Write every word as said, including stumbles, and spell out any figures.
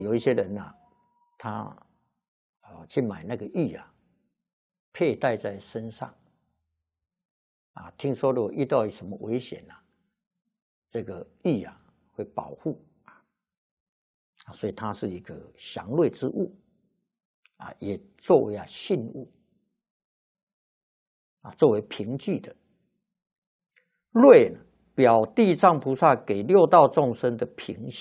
有一些人呐、啊，他啊去买那个玉啊，佩戴在身上啊，听说如果遇到什么危险呐、啊，这个玉啊会保护啊，所以它是一个祥瑞之物啊，也作为啊信物啊，作为凭据的。瑞呢，表地藏菩萨给六道众生的凭